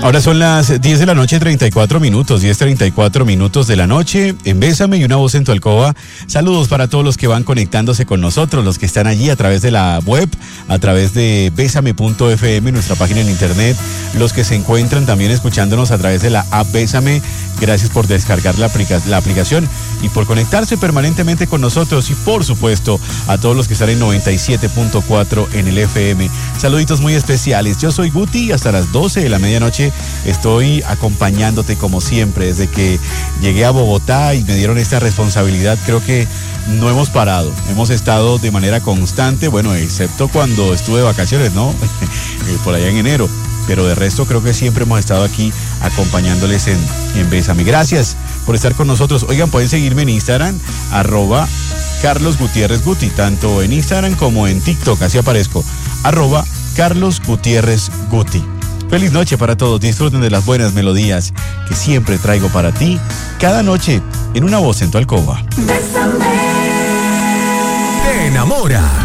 Ahora son las 10 de la noche, 34 minutos, 10:34 minutos de la noche, en Bésame y una voz en tu alcoba. Saludos para todos los que van conectándose con nosotros, los que están allí a través de la web, a través de besame.fm, nuestra página en internet, los que se encuentran también escuchándonos a través de la app Bésame. Gracias por descargar la aplicación y por conectarse permanentemente con nosotros, y por supuesto a todos los que están en 97.4 en el FM. Saluditos muy especiales. Yo soy Guti y hasta las 12 de la medianoche estoy acompañándote como siempre. Desde que llegué a Bogotá y me dieron esta responsabilidad, creo que no hemos parado. Hemos estado de manera constante, bueno, excepto cuando estuve de vacaciones, ¿no? Por allá en enero. Pero de resto creo que siempre hemos estado aquí acompañándoles en Bésame. Gracias por estar con nosotros. Oigan, pueden seguirme en Instagram, @CarlosGutiérrezGuti, tanto en Instagram como en TikTok, así aparezco, @CarlosGutiérrezGuti. Feliz noche para todos, disfruten de las buenas melodías que siempre traigo para ti, cada noche en una voz en tu alcoba. Bésame. Te enamora.